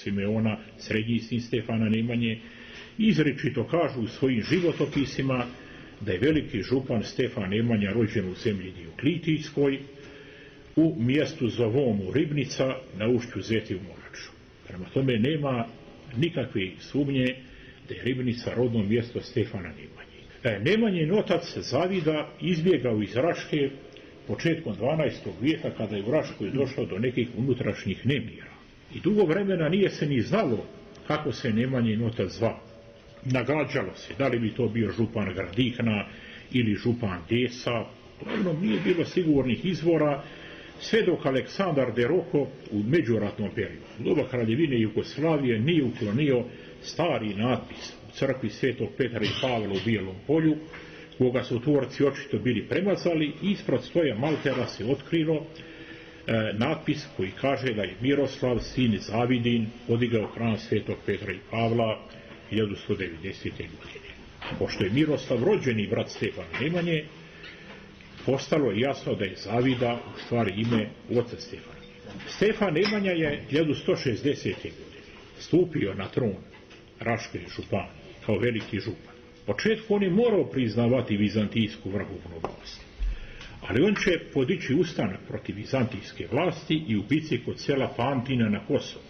Simeona, srednji sin Stefana Nemanje, izričito kažu u svojim životopisima da je veliki župan Stefan Nemanja rođen u zemlji Dioklitijskoj, u mjestu zovomu Ribnica na ušću Zeti u Moraču. Prema tome nema nikakve sumnje da je Ribnica rodno mjesto Stefana Nemanje. Nemanjin otac Zavida izbjegao iz Raške početkom 12. vijeka kada je u Raškoj došlo do nekih unutrašnjih nemira. I dugo vremena nije se ni znalo kako se Nemanjin otac zvao. Nagađalo se da li bi to bio župan Gradihna ili župan Desa. Uglavnom nije bilo sigurnih izvora sve dok Aleksandar de Roko u međuratnom periodu u doba kraljevine Jugoslavije nije uklonio stari natpis u crkvi Svetog Petra i Pavla u Bijelom polju, koga su tvorci očito bili premazali, i ispred stoja maltera se otkrilo natpis koji kaže da je Miroslav, sin Zavidin, podigao hram Svetog Petra i Pavla 1190. godine. Pošto je Miroslav rođeni brat Stefana Nemanje, postalo je jasno da je Zavida u stvari ime oca Stefana. Stefan Nemanja je 1160. godine stupio na tron Raške županije kao veliki župan. Početku on je morao priznavati vizantijsku vrhovnu vlast, ali on će podići ustanak protiv vizantijske vlasti i u bici kod sela Pantina na Kosovu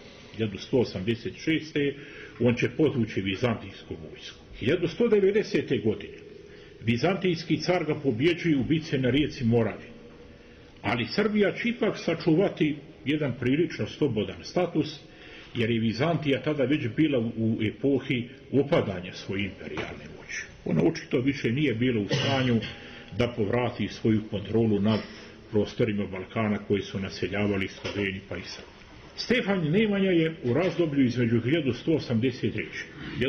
1186. on će podvući vizantijsku vojsku. 1190. godine vizantijski car ga pobjeđuje u bici na rijeci Moravi, ali Srbija će ipak sačuvati jedan prilično slobodan status, jer je Vizantija tada već bila u epohi opadanja svoje imperijalne moći. Ona očito više nije bila u stanju da povrati svoju kontrolu nad prostorima Balkana koji su naseljavali Sloveni pa i Srbi. Stefan Nemanja je u razdoblju između 1183. i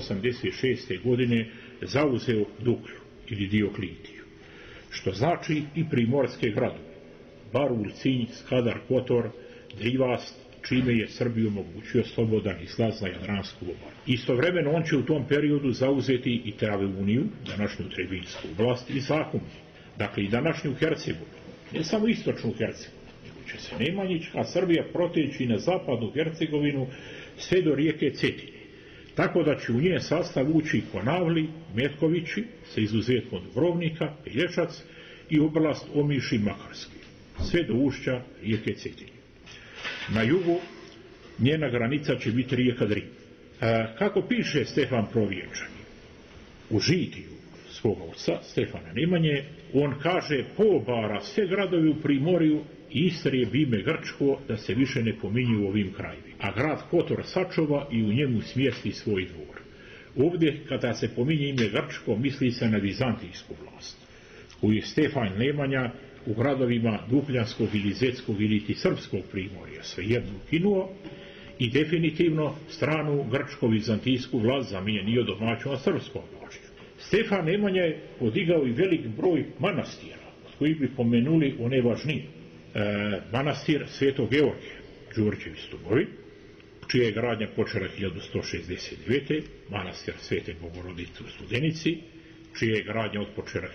1186. godine zauzeo Duklju ili Dioklitiju, što znači i primorske gradove, Barul, Sinj, Skadar, Kotor, Drivast, čime je Srbiju omogućio slobodan izlaz na Jadransku obalu. Istovremeno on će u tom periodu zauzeti i Traveuniju, današnju Trebinsku oblast, i Zakumlje, dakle i današnju Hercegovinu, ne samo istočnu Hercegovinu, nego će se Nemanjička Srbija proteći na zapadnu Hercegovinu sve do rijeke Cetine, tako da će u njen sastav ući Konavli, Metkovići, sa izuzetkom Dubrovnika, Pelješac i oblast Omiš i Makarski, sve do ušća rijeke Cetine. Na jugu njena granica će biti rijeka Drin. Kako piše Stefan Provjerčani u žitiju svoga oca Stefana Nemanje, on kaže: pobara sve gradovi u Primorju i istrijeb ime Grčko da se više ne pominju u ovim krajevima, a grad Kotor sačuva i u njemu smjesti svoj dvor. Ovdje kada se pominje ime Grčko misli se na vizantijsku vlast, koju je Stefan Nemanja u gradovima Dukljanskog ili Zetskog ili ti Srpskog Primorja svejedno ukinuo i definitivno stranu grčko-vizantijsku vlast zamijenio domaćom srpskom vlašću. Stefan Nemanja je podigao i velik broj manastira, od kojih bi pomenuli one važnije. Manastir Svetog Georgija, Đurđevi stupovi, čija je gradnja počela 1169. Manastir Svete Bogorodice u Studenici, čija je gradnja otpočela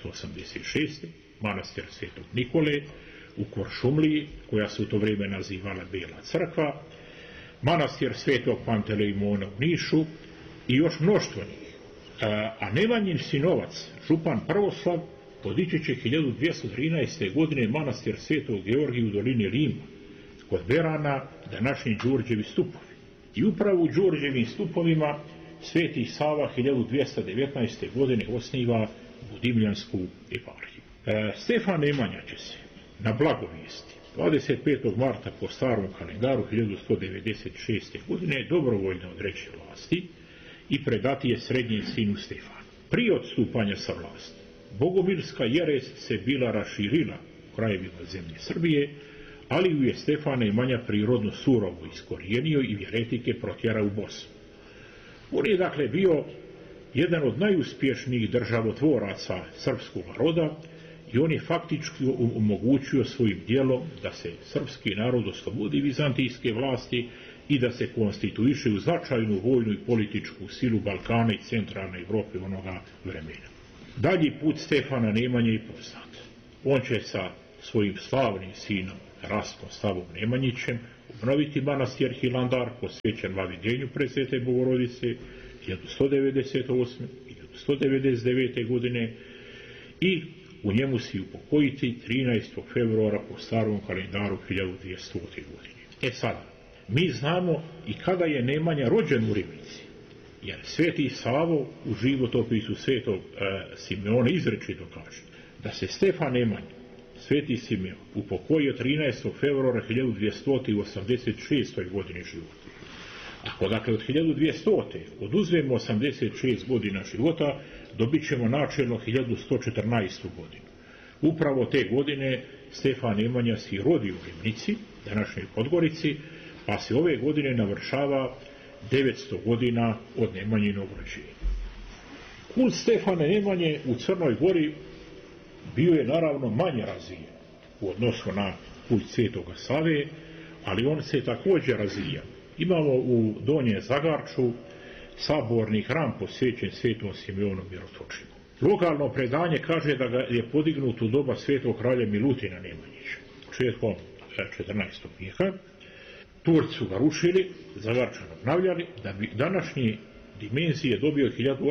1186. Manastir Svetog Nikole u Koršumliji, koja se u to vrijeme nazivala Bela crkva, manastir Svetog Pantelejmona u Nišu i još mnoštvo njih. A Nemanjin sinovac, župan Prvoslav, podići će 1213. godine manastir Svetog Georgija u dolini Rima, kod Berana, današnji Đurđevi stupovi. I upravo u Đurđevim stupovima Sveti Sava 1219. godine osniva Budimljansku eparhiju. Stefan Nemanja će se na blagovijesti 25. marta po starom kalendaru 1196. godine dobrovoljno odreći vlasti i predati je srednjem sinu Stefanu. Prije odstupanja sa vlasti bogomilska jeres se bila raširila u krajevima zemlje Srbije, ali ju je Stefan Nemanja prirodno surovo iskorijenio i vjeretike protjerao u Bosnu. On je dakle bio jedan od najuspješnijih državotvoraca srpskog roda i on je faktički omogućio svojim djelom da se srpski narod oslobodi vizantijske vlasti i da se konstituiše u značajnu vojnu i političku silu Balkana i centralne Evrope onoga vremena. Dalji put Stefana Nemanje je poznat. On će sa svojim slavnim sinom Rastkom Stavom Nemanjićem obnoviti manastir Hilandar posvećen Vaviđenju Presvete Bogorodice 1198. i 1199. godine i u njemu se upokojiti 13. februara po starom kalendaru 1200. godine. Sada, mi znamo i kada je Nemanja rođen u Ribnici, jer Sveti Savo u životopisu Svetog Simeona izričito kaže da se Stefan Nemanja, Sveti Simeon, upokojio 13. februara 1286. godine života. Ako dakle od 1200. oduzmemo 86 godina života, dobit ćemo načelno 1114. godinu. Upravo te godine Stefan Nemanja se rodi u Ribnici, današnjoj Podgorici, pa se ove godine navršava 900 godina od Nemanjinog rođenja. Kult Stefana Nemanje u Crnoj Gori bio je naravno manje razvijen u odnosu na kult Svetoga Save, ali on se također razvija. Imamo u Donjem Zagarču saborni hram posvećen Svetom Simeonu Mirotočivom. Lokalno predanje kaže da ga je podignut u doba svetog kralja Milutina Nemanjića, početkom 14. vijeka. Turci su ga rušili, Zagarčan obnavljali, da bi današnje dimenzije dobio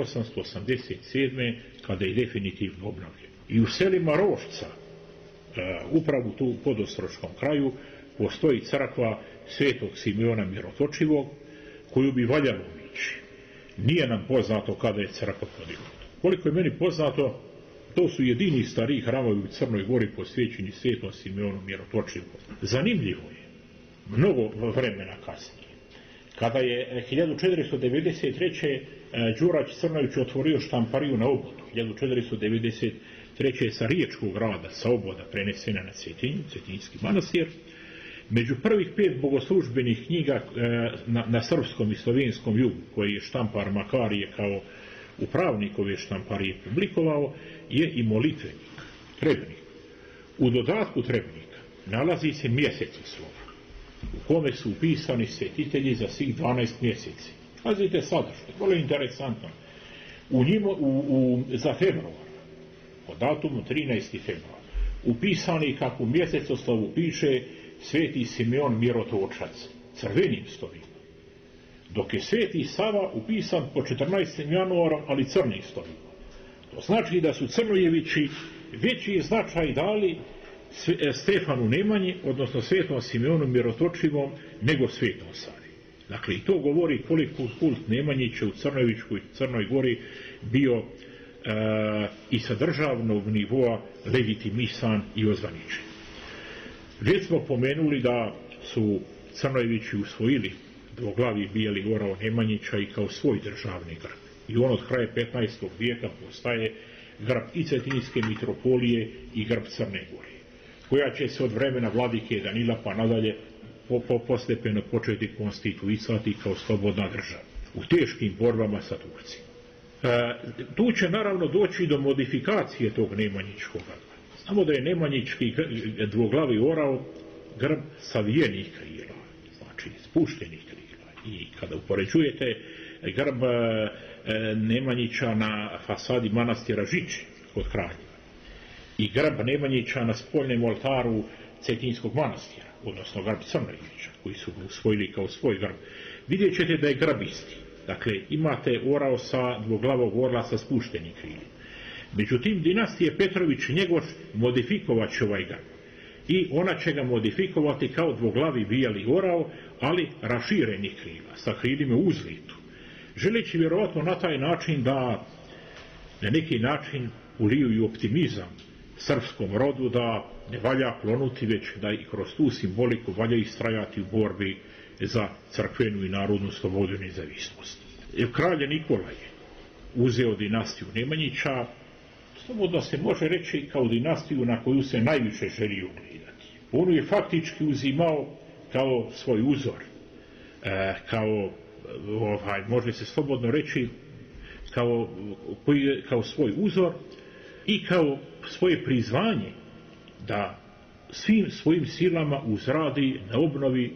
1887. kada je definitivno obnavljen. I u selima Rošca, upravo tu u podostroškom kraju, postoji crkva Svetog Simeona Mirotočivog, koju bi valjalo obići. Nije nam poznato kada je crkva podignuta. Koliko je meni poznato, to su jedini stariji hramovi u Crnoj Gori posvećeni Svetom Simeonu Mirotočivom. Zanimljivo je, mnogo vremena kasnije, kada je 1493. Đurać Crnović otvorio štampariju na Obodu, 1493. sa riječkog grada, sa Oboda prenesena na Cetinju, Cetinjski manastir. Među prvih 5 bogoslužbenih knjiga na srpskom i slovenskom jugu, koji je štampar Makarije kao upravnik ove štamparije publikovao, je i molitvenik, trebnik. U dodatku trebnika nalazi se mjesecoslov, u kome su upisani svetitelji za svih 12 mjeseci. Pazite sada, što je vrlo interesantno. Za februar, po datumu 13. februar, upisani kako u mjesecoslovu piše Sveti Simeon Mirotočac, crvenim slovima, dok je Sveti Sava upisan po 14. januarom, ali crnim slovima. To znači da su Crnojevići veći značaj dali Stefanu Nemanji, odnosno Svetom Simeonu Mirotočivom, nego Svetom Savi. Dakle, i to govori koliko kult Nemanjića u Crnojevičkoj Crnoj Gori bio i sa državnog nivoa legitimisan i ozvaničen. Već smo pomenuli da su Crnojevići usvojili dvoglavi bijeli orao Nemanjića i kao svoj državni grb. I on od kraja 15. vijeka postaje grb i Cetinjske mitropolije i grb Crne Gore, koja će se od vremena vladike Danila pa nadalje postepeno početi konstituisati kao slobodna država u teškim borbama sa Turcima. Tu će naravno doći do modifikacije tog Nemanjičkog grba. Znamo da je Nemanjički dvoglavi orao grb savijenih krila, znači spuštenih krila. I kada upoređujete grb Nemanjića na fasadi manastira Žiči kod Kraljeva i grb Nemanjića na spoljnem oltaru Cetinjskog manastira, odnosno grb Crnojevića, koji su ga usvojili kao svoj grb, vidjet ćete da je grb isti. Dakle, imate orao sa dvoglavog orla sa spuštenim krilima. Međutim, dinastije Petrović i Njegoš modifikovat će ovaj grb. I ona će ga modifikovati kao dvoglavi bijeli orao, ali raširenih krila, sa krilima u uzlitu. Želeći vjerovatno na taj način da na neki način uliju i optimizam srpskom rodu, da ne valja klonuti, već da i kroz tu simboliku valja istrajati u borbi za crkvenu i narodnu slobodu i nezavisnost. Kralj Nikola je uzeo dinastiju Nemanjića, slobodno se može reći kao dinastiju na koju se najviše želi ugledati. On je faktički uzimao kao svoj uzor, može se slobodno reći kao svoj uzor i kao svoje prizvanje da svim svojim silama uzradi na obnovi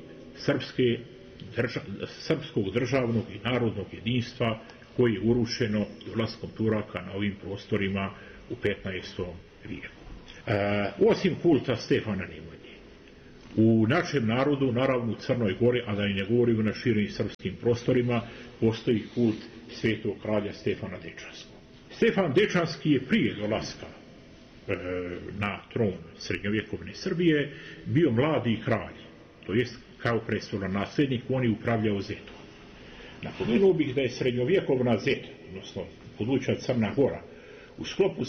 srpskog državnog i narodnog jedinstva koje je urušeno dolaskom Turaka na ovim prostorima u 15. vijeku. Osim kulta Stefana Nemanje, U našem narodu, naravno u Crnoj Gori, a da i ne govorimo na širim srpskim prostorima, postoji kult svetog kralja Stefana Dečanskog. Stefan Dečanski je prije dolaska na tron srednjovjekovne Srbije bio mladi kralj, to jest kao prestolonaslednik, on je upravljao Zetom. Napomenuo bih da je srednjovjekovna Zet, odnosno buduća Crna Gora, u sklopu